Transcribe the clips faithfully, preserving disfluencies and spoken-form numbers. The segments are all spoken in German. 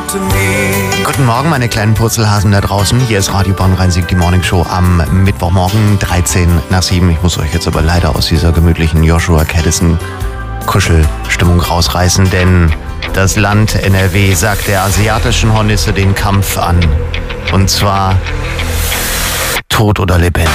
Guten Morgen, meine kleinen Purzelhasen da draußen. Hier ist Radio Bonn-Rhein-Sieg, die Morning Show am Mittwochmorgen, dreizehn nach sieben. Ich muss euch jetzt aber leider aus dieser gemütlichen Joshua Caddison-Kuschelstimmung rausreißen, denn das Land N R W sagt der asiatischen Hornisse den Kampf an. Und zwar tot oder lebendig.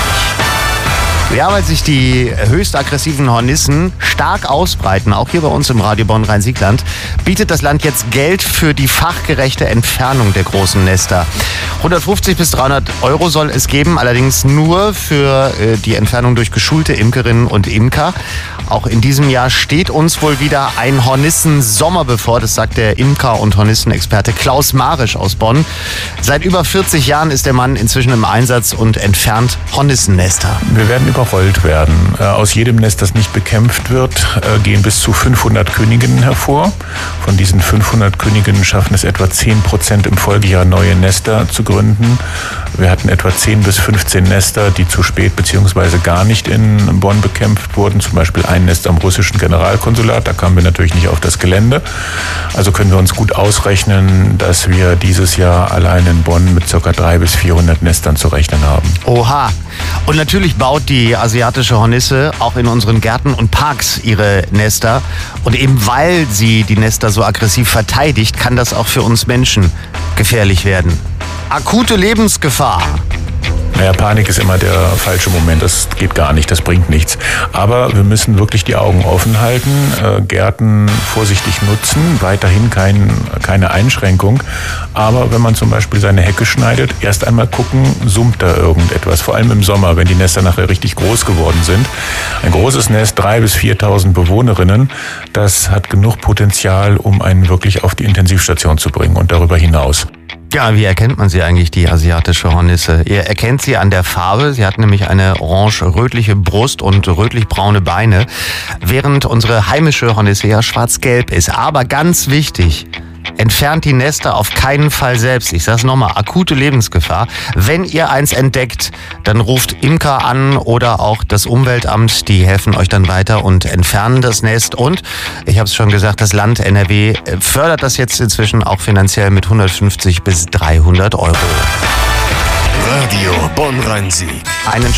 Ja, weil sich die höchst aggressiven Hornissen stark ausbreiten, auch hier bei uns im Radio Bonn-Rhein-Sieg-Land, bietet das Land jetzt Geld für die fachgerechte Entfernung der großen Nester. hundertfünfzig bis dreihundert Euro soll es geben, allerdings nur für äh, die Entfernung durch geschulte Imkerinnen und Imker. Auch in diesem Jahr steht uns wohl wieder ein Hornissen-Sommer bevor, das sagt der Imker- und Hornissenexperte Klaus Marisch aus Bonn. Seit über vierzig Jahren ist der Mann inzwischen im Einsatz und entfernt Hornissennester. Wir werden überrollt werden. Aus jedem Nest, das nicht bekämpft wird, gehen bis zu fünfhundert Königinnen hervor. Von diesen fünfhundert Königinnen schaffen es etwa zehn Prozent im Folgejahr neue Nester zu gründen. Wir hatten etwa zehn bis fünfzehn Nester, die zu spät bzw. gar nicht in Bonn bekämpft wurden. Zum Beispiel ein Nest am russischen Generalkonsulat. Da kamen wir natürlich nicht auf das Gelände. Also können wir uns gut ausrechnen, dass wir dieses Jahr allein in Bonn mit ca. dreihundert bis vierhundert Nestern zu rechnen haben. Oha! Und natürlich baut die asiatische Hornisse auch in unseren Gärten und Parks ihre Nester. Und eben weil sie die Nester so aggressiv verteidigt, kann das auch für uns Menschen gefährlich werden. Akute Lebensgefahr. Naja, Panik ist immer der falsche Moment. Das geht gar nicht, das bringt nichts. Aber wir müssen wirklich die Augen offen halten, äh, Gärten vorsichtig nutzen, weiterhin kein, keine Einschränkung. Aber wenn man zum Beispiel seine Hecke schneidet, erst einmal gucken, summt da irgendetwas. Vor allem im Sommer, wenn die Nester nachher richtig groß geworden sind. Ein großes Nest, dreitausend bis viertausend Bewohnerinnen, das hat genug Potenzial, um einen wirklich auf die Intensivstation zu bringen und darüber hinaus. Ja, wie erkennt man sie eigentlich, die asiatische Hornisse? Ihr erkennt sie an der Farbe. Sie hat nämlich eine orange-rötliche Brust und rötlich-braune Beine, während unsere heimische Hornisse ja schwarz-gelb ist. Aber ganz wichtig, entfernt die Nester auf keinen Fall selbst. Ich sag's nochmal, akute Lebensgefahr. Wenn ihr eins entdeckt, dann ruft Imker an oder auch das Umweltamt. Die helfen euch dann weiter und entfernen das Nest. Und, ich habe es schon gesagt, das Land N R W fördert das jetzt inzwischen auch finanziell mit hundertfünfzig bis dreihundert Euro. Radio Bonn-Rhein-Sieg. Einen